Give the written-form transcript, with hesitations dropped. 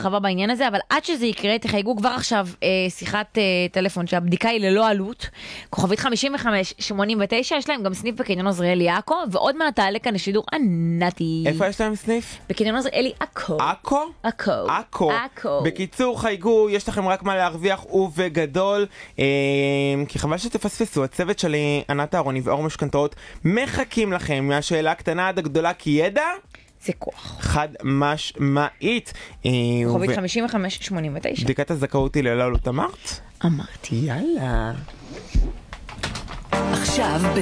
בהרחבה בעניין הזה, אבל עד שזה יקרה, תחייגו כבר עכשיו שיחת טלפון שהבדיקה היא ללא עלות, כוכבית 5589, יש להם גם סניף בקניון עזריאלי עכו, ועוד מעט תעלה כאן לשידור ענתי. איפה יש להם סניף? בקניון עזריאלי עכו. עכו? עכו. בקיצור, חייגו, יש לכם רק מה להרוויח ובגדול, כי חבל שתפספסו, הצוות של ענת אהרוני ואור משכנתאות מחכים לכם מהשאלה הקטנה עד הגדולה, כי ידע זה כוח. חד משמעית. כוכבית 5589. בדיקת הזכאות היא ללא עלות אמרת? אמרתי. יאללה. עכשיו